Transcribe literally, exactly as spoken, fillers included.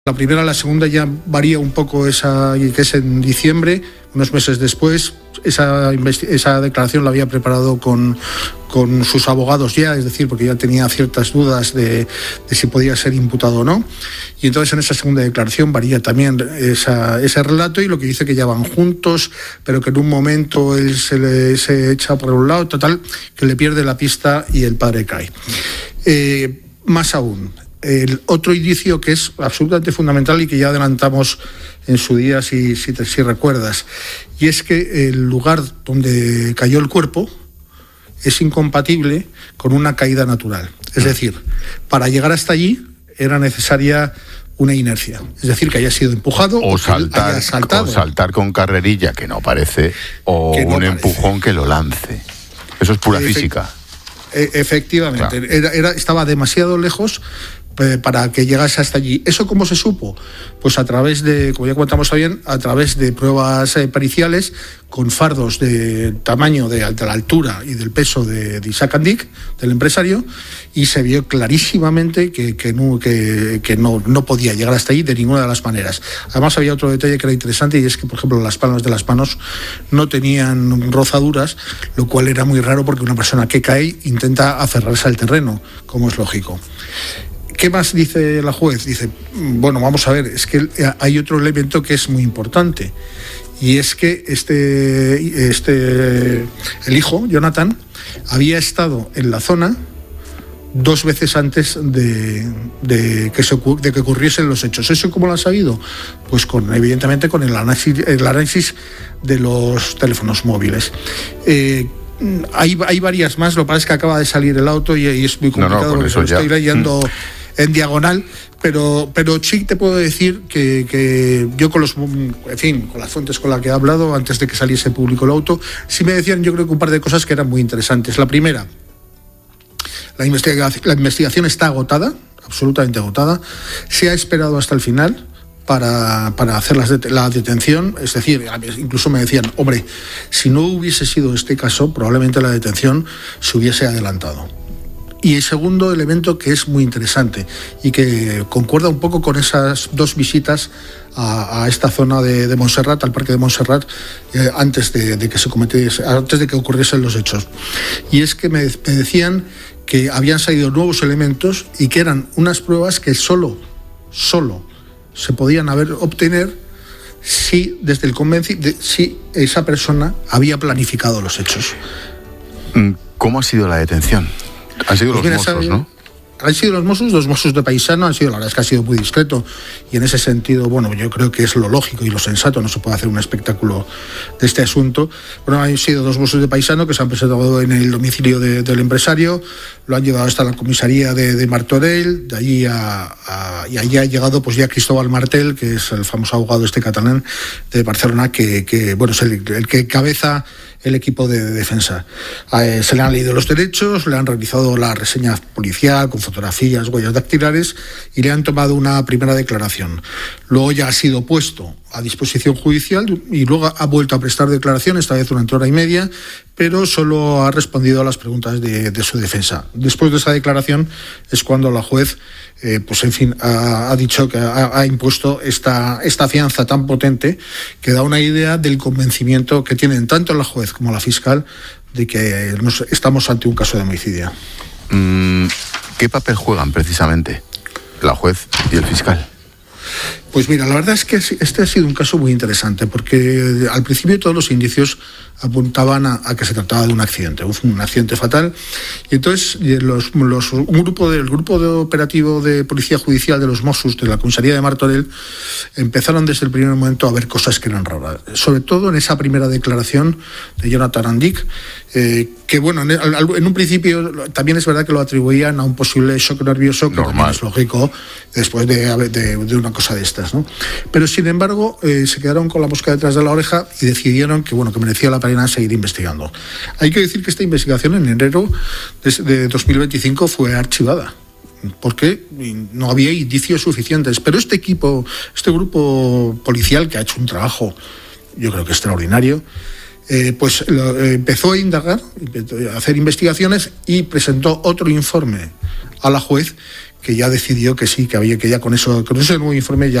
La primera, la segunda ya varía un poco, esa que es en diciembre, unos meses después. Esa, esa declaración la había preparado con, con sus abogados ya, es decir, porque ya tenía ciertas dudas de, de si podía ser imputado o no. Y entonces en esa segunda declaración varía también esa, ese relato, y lo que dice que ya van juntos, pero que en un momento él se, le, se echa por un lado, total, que le pierde la pista y el padre cae. Eh, más aún, el otro indicio que es absolutamente fundamental y que ya adelantamos en su día, si, si, te, si recuerdas, y es que el lugar donde cayó el cuerpo es incompatible con una caída natural. Es decir, para llegar hasta allí era necesaria una inercia, es decir, que haya sido empujado o, o saltar, haya saltado. O saltar con carrerilla, que no parece, o que no un parece. empujón que lo lance. Eso es pura Efe- física. E- efectivamente, Claro. era, era, estaba demasiado lejos para que llegase hasta allí. ¿Eso cómo se supo? Pues a través de, como ya comentamos bien, a través de pruebas eh, periciales con fardos de tamaño, de, de la altura y del peso de, de Isaac Andic, del empresario, y se vio clarísimamente que, que, no, que, que no, no podía llegar hasta allí de ninguna de las maneras. Además había otro detalle que era interesante, y es que, por ejemplo, las palmas de las manos no tenían rozaduras, lo cual era muy raro porque una persona que cae intenta aferrarse al terreno, como es lógico. ¿Qué más dice la juez? Dice, bueno, vamos a ver, es que hay otro elemento que es muy importante, y es que este, este, el hijo, Jonathan, había estado en la zona dos veces antes de, de, que, se, de que ocurriesen los hechos. ¿Eso cómo lo ha sabido? Pues con, evidentemente con el análisis, el análisis de los teléfonos móviles. Eh, hay, hay varias más, lo que pasa es que acaba de salir el auto y, y es muy complicado, no, no, porque lo estoy ya. leyendo en diagonal, pero, pero sí te puedo decir que, que yo con los, en fin, con las fuentes con las que he hablado antes de que saliese público el auto, sí me decían, yo creo que un par de cosas que eran muy interesantes. La primera, la investigación, la investigación está agotada, absolutamente agotada, se ha esperado hasta el final para, para hacer las det- la detención, es decir, incluso me decían, hombre, si no hubiese sido este caso, probablemente la detención se hubiese adelantado. Y el segundo elemento que es muy interesante y que concuerda un poco con esas dos visitas a, a esta zona de, de Montserrat, al parque de Montserrat, eh, antes de, de que se cometiese, antes de que ocurriesen los hechos. Y es que me, me decían que habían salido nuevos elementos y que eran unas pruebas que solo, solo se podían haber obtener si desde el convenci- de, si esa persona había planificado los hechos. ¿Cómo ha sido la detención? Han sido Pues los mira, Mossos, sabe, ¿no? Han sido los Mossos, los Mossos de paisano, han sido, la verdad es que ha sido muy discreto, y en ese sentido, bueno, yo creo que es lo lógico y lo sensato, no se puede hacer un espectáculo de este asunto. Bueno, han sido dos Mossos de paisano que se han presentado en el domicilio de, del empresario, lo han llevado hasta la comisaría de, de Martorell, de allí a, a, y allí ha llegado pues ya Cristóbal Martel, que es el famoso abogado este catalán de Barcelona, que, que bueno, es el, el que cabeza el equipo de, de defensa. Eh, se le han leído los derechos, le han realizado la reseña policial con fotografías, huellas dactilares, y le han tomado una primera declaración. Luego ya ha sido puesto a disposición judicial y luego ha vuelto a prestar declaración, esta vez durante hora y media, pero solo ha respondido a las preguntas de, de su defensa. Después de esa declaración es cuando la juez, eh, pues en fin, ha, ha dicho que ha, ha impuesto esta, esta fianza tan potente que da una idea del convencimiento que tienen tanto la juez como la fiscal de que nos, estamos ante un caso de homicidio. Mm, ¿Qué papel juegan precisamente la juez y el fiscal? Pues mira, la verdad es que este ha sido un caso muy interesante, porque al principio todos los indicios apuntaban a, a que se trataba de un accidente, un accidente fatal, y entonces los, los, un grupo del grupo de operativo de Policía Judicial de los Mossos de la comisaría de Martorell empezaron desde el primer momento a ver cosas que eran raras, sobre todo en esa primera declaración de Jonathan Andic, eh, que bueno, en, en un principio también es verdad que lo atribuían a un posible shock nervioso, que también es lógico después de, de, de una cosa de estas, ¿no? Pero sin embargo eh, se quedaron con la mosca detrás de la oreja y decidieron que bueno, que merecía la pena seguir investigando. Hay que decir que esta investigación en enero de, de dos mil veinticinco fue archivada porque no había indicios suficientes, pero este equipo, este grupo policial que ha hecho un trabajo yo creo que extraordinario, eh, pues lo, eh, empezó a indagar, a hacer investigaciones y presentó otro informe a la juez que ya decidió que sí, que había que ya con eso, con ese nuevo informe ya